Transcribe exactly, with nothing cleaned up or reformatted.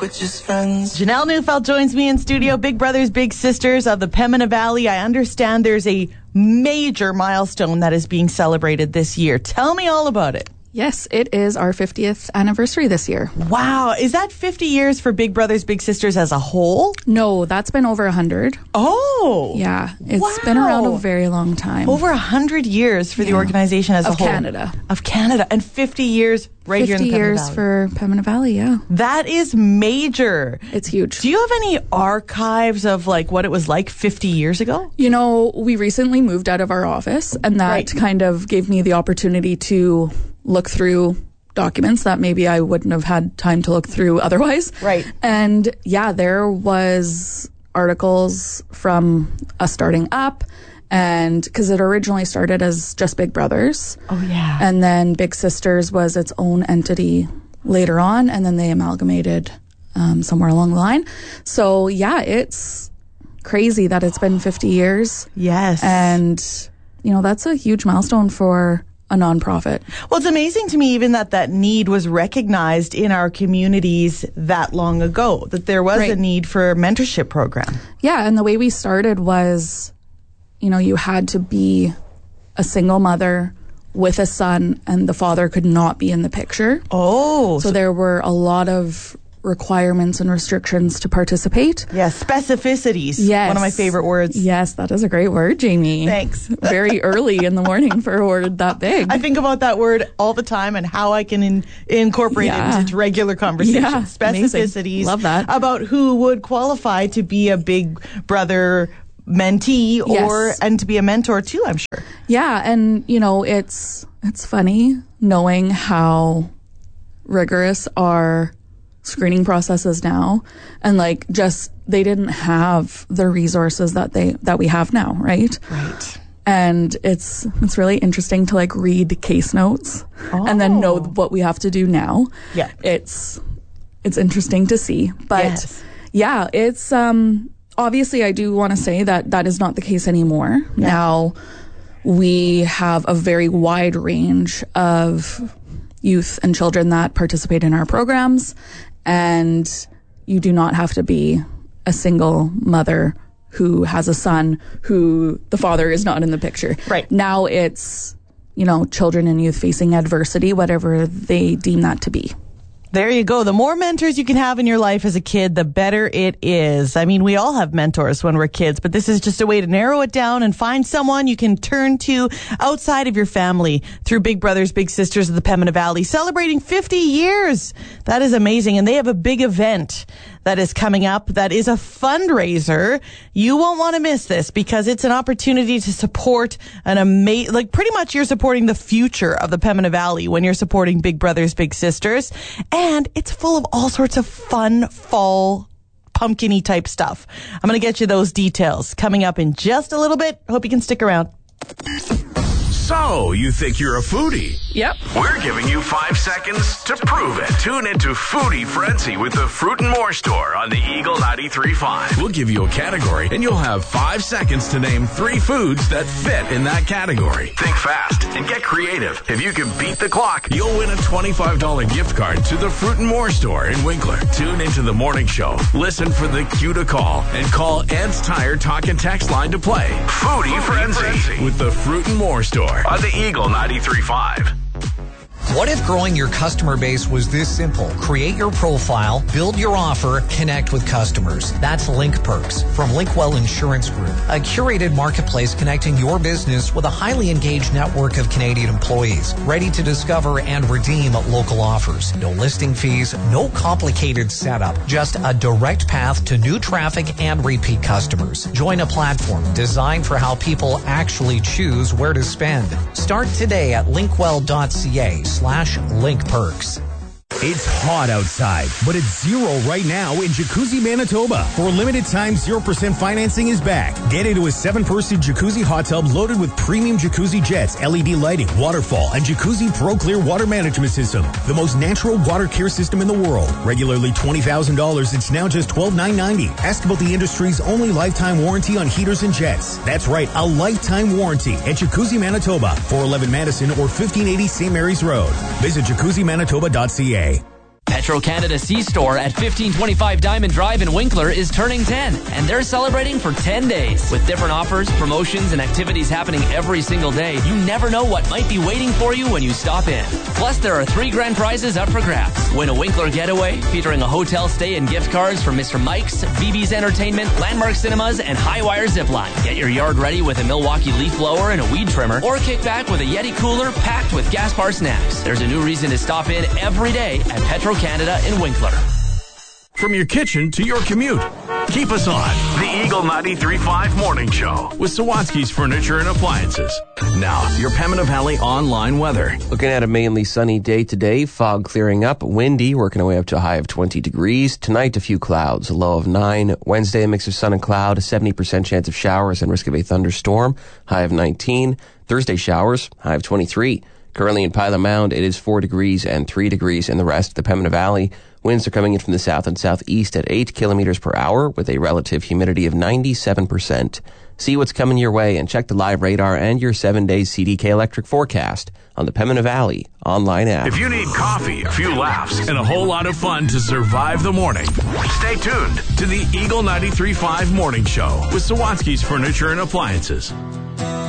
like we're just friends. Janelle Neufeld joins me in studio. Big Brothers Big Sisters of the Pembina Valley. I understand there's a major milestone that is being celebrated this year. Tell me all about it. Yes, it is our fiftieth anniversary this year. Wow. Is that fifty years for Big Brothers Big Sisters as a whole? No, that's been over one hundred. Oh. Yeah, it's wow. been around a very long time. Over one hundred years for yeah. the organization as of a whole. Of Canada. Of Canada. And fifty years right here in the fifty Pembina years Valley. for Pembina Valley, yeah. That is major. It's huge. Do you have any archives of like what it was like fifty years ago? You know, we recently moved out of our office, and that right. kind of gave me the opportunity to look through documents that maybe I wouldn't have had time to look through otherwise. Right. And yeah, there was articles from us starting up, and because it originally started as just Big Brothers. Oh, yeah. And then Big Sisters was its own entity later on, and then they amalgamated um, somewhere along the line. So yeah, it's crazy that it's been fifty years. Yes. And, you know, that's a huge milestone for a nonprofit. Well, it's amazing to me even that that need was recognized in our communities that long ago, that there was right. a need for a mentorship program. Yeah, and the way we started was, you know, you had to be a single mother with a son, and the father could not be in the picture. Oh. So, so there were a lot of requirements and restrictions to participate. Yes, specificities. Yes. One of my favorite words. Yes, that is a great word, Jamie. Thanks. Very early in the morning for a word that big. I think about that word all the time and how I can in, incorporate yeah. it into regular conversation. Yeah, Specificities. amazing. Love that. About who would qualify to be a Big Brother mentee or yes. and to be a mentor too, I'm sure. Yeah, and you know, it's it's funny knowing how rigorous our screening processes now, and like just they didn't have the resources that they that we have now, right? Right. And it's it's really interesting to like read case notes oh. and then know what we have to do now. Yeah. It's it's interesting to see. But yes. yeah, it's um obviously I do want to say that that is not the case anymore. Yeah. Now we have a very wide range of youth and children that participate in our programs, and you do not have to be a single mother who has a son who the father is not in the picture. Right. Now it's, you know, children and youth facing adversity, whatever they deem that to be. There you go. The more mentors you can have in your life as a kid, the better it is. I mean, we all have mentors when we're kids, but this is just a way to narrow it down and find someone you can turn to outside of your family through Big Brothers Big Sisters of the Pembina Valley, celebrating fifty years. That is amazing. And they have a big event that is coming up that is a fundraiser. You won't want to miss this because it's an opportunity to support an amazing, like pretty much you're supporting the future of the Pembina Valley when you're supporting Big Brothers Big Sisters. And it's full of all sorts of fun fall pumpkin-y type stuff. I'm going to get you those details coming up in just a little bit. Hope you can stick around. So, you think you're a foodie? Yep. We're giving you five seconds to prove it. Tune into Foodie Frenzy with the Fruit and More Store on the Eagle ninety-three point five. We'll give you a category, and you'll have five seconds to name three foods that fit in that category. Think fast and get creative. If you can beat the clock, you'll win a twenty-five dollars gift card to the Fruit and More Store in Winkler. Tune into the morning show. Listen for the cue to call, and call Ed's Tire Talk and Text line to play. Foodie, Foodie Frenzy, Frenzy with the Fruit and More Store on the Eagle ninety-three point five. What if growing your customer base was this simple? Create your profile, build your offer, connect with customers. That's Link Perks from Linkwell Insurance Group, a curated marketplace connecting your business with a highly engaged network of Canadian employees, ready to discover and redeem local offers. No listing fees, no complicated setup, just a direct path to new traffic and repeat customers. Join a platform designed for how people actually choose where to spend. Start today at linkwell dot c a slash link perks. It's hot outside, but it's zero right now in Jacuzzi, Manitoba. For a limited time, zero percent financing is back. Get into a seven-person jacuzzi hot tub loaded with premium jacuzzi jets, L E D lighting, waterfall, and Jacuzzi Pro Clear water management system. The most natural water care system in the world. Regularly twenty thousand dollars, it's now just twelve thousand nine hundred ninety dollars. Ask about the industry's only lifetime warranty on heaters and jets. That's right, a lifetime warranty at Jacuzzi, Manitoba, four eleven Madison or fifteen eighty Saint Mary's Road. Visit jacuzzi manitoba dot c a. Petro-Canada C-Store at fifteen twenty-five Diamond Drive in Winkler is turning ten, and they're celebrating for ten days. With different offers, promotions, and activities happening every single day, you never know what might be waiting for you when you stop in. Plus, there are three grand prizes up for grabs. Win a Winkler getaway featuring a hotel stay and gift cards from Mister Mike's, B B's Entertainment, Landmark Cinemas, and Highwire Zipline. Get your yard ready with a Milwaukee leaf blower and a weed trimmer, or kick back with a Yeti cooler packed with Gaspar snacks. There's a new reason to stop in every day at Petro-Canada in Winkler. From your kitchen to your commute, keep us on the Eagle ninety-three point five Morning Show with Sawatsky's Furniture and Appliances. Now, your Pembina Valley online weather. Looking at a mainly sunny day today, fog clearing up, windy, working our way up to a high of twenty degrees. Tonight, a few clouds, a low of nine. Wednesday, a mix of sun and cloud, a seventy percent chance of showers and risk of a thunderstorm, high of nineteen. Thursday, showers, high of twenty-three. Currently in Pilot Mound, it is four degrees and three degrees in the rest of the Pembina Valley. Winds are coming in from the south and southeast at eight kilometers per hour with a relative humidity of ninety-seven percent. See what's coming your way and check the live radar and your seven-day C D K electric forecast on the Pembina Valley online app. If you need coffee, a few laughs, and a whole lot of fun to survive the morning, stay tuned to the Eagle ninety-three point five Morning Show with Sawatsky's Furniture and Appliances.